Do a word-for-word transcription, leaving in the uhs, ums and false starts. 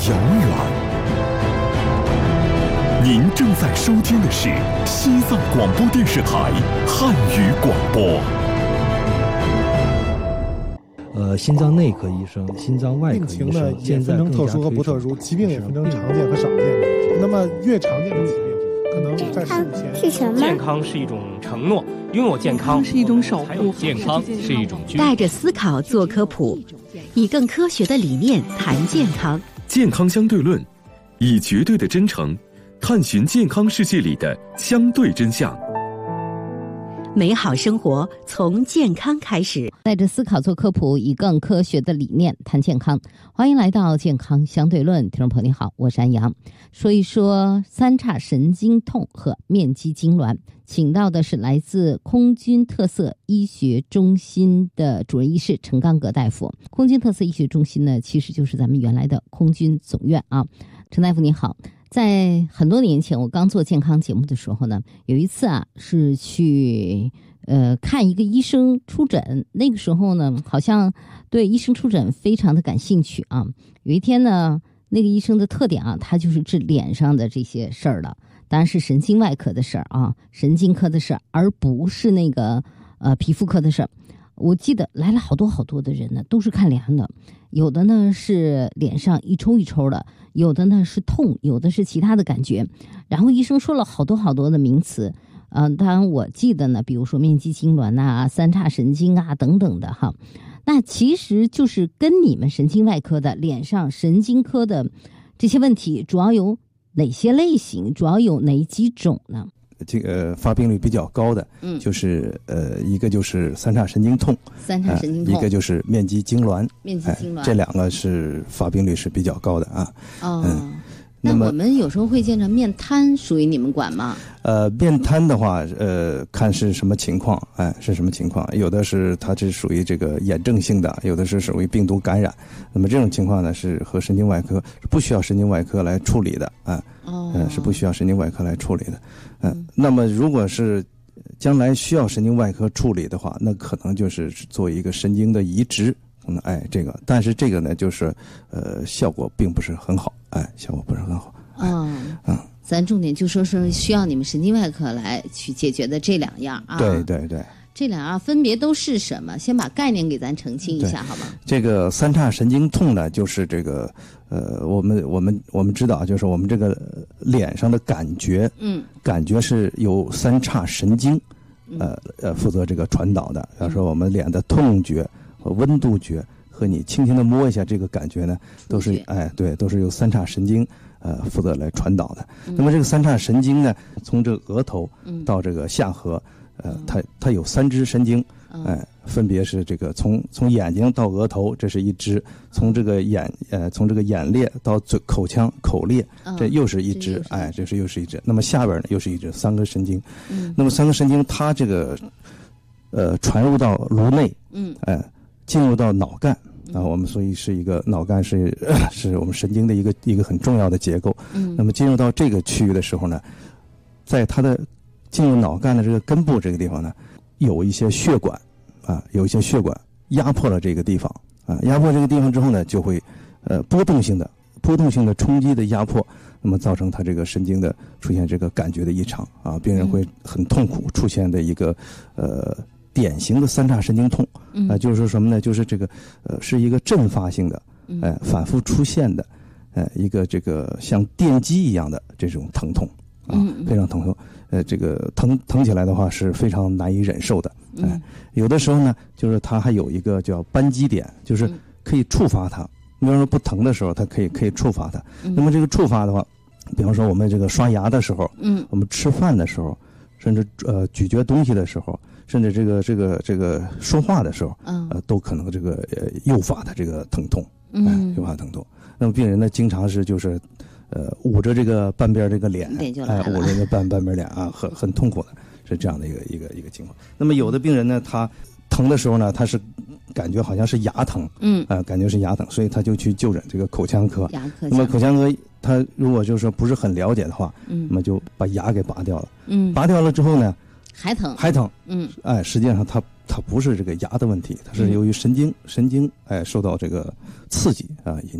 遥远。您正在收听的是西藏广播电视台汉语广播。 呃，心脏内科医生、心脏外科医生， 病情呢也分成特殊和不特殊，疾病也分成常见和少见。那么越常见的疾病，可能在事物前。 是什么？ 健康是一种承诺，拥有健康是一种守护， 健康是一种居。 带着思考做科普，以更科学的理念谈健康。 健康相对论，以绝对的真诚探寻健康世界里的相对真相。 美好生活从健康开始， 带着思考做科普，以更科学的理念谈健康。欢迎来到健康相对论，听众朋友你好，我是安阳。说一说三叉神经痛和面肌痉挛，请到的是来自空军特色医学中心的主任医师陈刚格大夫。空军特色医学中心呢，其实就是咱们原来的空军总院啊。陈大夫你好。在很多年前，我刚做健康节目的时候呢，有一次啊是去呃看一个医生出诊，那个时候呢好像对医生出诊非常的感兴趣啊。有一天呢，那个医生的特点啊，他就是治脸上的这些事儿的，当然是神经外科的事儿啊，神经科的事儿，而不是那个呃皮肤科的事儿。我记得来了好多好多的人呢，都是看脸的，有的呢是脸上一抽一抽的，有的呢是痛，有的是其他的感觉。然后医生说了好多好多的名词，呃，当然我记得呢，比如说面肌痉挛啊、三叉神经啊等等的哈。那其实就是跟你们神经外科的脸上神经科的这些问题，主要有哪些类型？主要有哪几种呢？ 这个发病率比较高的，嗯，就是呃，一个就是三叉神经痛， 三叉神经痛， 呃、一个就是面肌痉挛， 面肌痉挛、 哎，这两个是发病率是比较高的啊。 哦，嗯、那我们有时候会见着面瘫，属于你们管吗？ 呃，面瘫的话，呃，看是什么情况，哎，是什么情况？有的是它是属于这个炎症性的，有的是属于病毒感染。那么这种情况呢，是和神经外科是不需要神经外科来处理的啊。哦，嗯、呃，是不需要神经外科来处理的。嗯、呃，那么如果是将来需要神经外科处理的话，那可能就是做一个神经的移植。嗯，哎，这个，但是这个呢，就是呃，效果并不是很好，哎，效果不是很好。 嗯嗯，咱重点就说是需要你们神经外科来去解决的这两样啊。 对对对。 这两样分别都是什么？先把概念给咱澄清一下，好吗？ 这个三叉神经痛呢，就是这个呃，我们我们我们知道，就是我们这个脸上的感觉，嗯，感觉是由三叉神经，呃呃负责这个传导的。比方说，我们脸的痛觉和温度觉和你轻轻的摸一下这个感觉呢，都是哎对，都是由三叉神经呃负责来传导的。嗯、那么这个三叉神经呢，从这个额头到这个下颌。呃，它它有三支神经，哎、呃，分别是这个从从眼睛到额头，这是一支；从这个眼呃从这个眼裂到嘴口腔口裂，这又是一支，哎，这是又是一支。那么下边呢又是一支，三个神经。嗯，那么三个神经它这个呃传入到颅内，嗯，哎、呃，进入到脑干啊，我们所以是一个脑干是是我们神经的一个一个很重要的结构。嗯，那么进入到这个区域的时候呢，在它的进入脑干的这个根部这个地方呢，有一些血管啊，有一些血管压迫了这个地方啊，压迫这个地方之后呢，就会呃波动性的波动性的冲击的压迫，那么造成它这个神经的出现这个感觉的异常啊，病人会很痛苦，出现的一个呃典型的三叉神经痛啊，就是说什么呢？就是这个呃是一个阵发性的，哎、呃、反复出现的，呃一个这个像电击一样的这种疼痛啊，非常疼痛。呃，这个疼疼起来的话是非常难以忍受的，哎、呃，有的时候呢，就是它还有一个叫扳机点，就是可以触发它。你比方说不疼的时候，它可以可以触发它。那么这个触发的话，比方说我们这个刷牙的时候，嗯，我们吃饭的时候，甚至呃咀嚼东西的时候，甚至这个这个这个说话的时候，嗯，呃，都可能这个呃诱发它这个疼痛，哎、呃，诱发疼痛。那么病人呢，经常是就是。呃，捂着这个半边这个脸，哎，捂着这个半半边脸啊，很很痛苦的，是这样的一个一个一个情况。那么有的病人呢，他疼的时候呢，他是感觉好像是牙疼，嗯，啊、呃，感觉是牙疼，所以他就去就诊这个口腔科。 牙科。 那么口腔科他如果就是说不是很了解的话，嗯，那么就把牙给拔掉了，嗯，拔掉了之后呢， 还疼， 还疼， 嗯， 哎，实际上它它不是这个牙的问题，它是由于神经神经哎受到这个刺激啊引。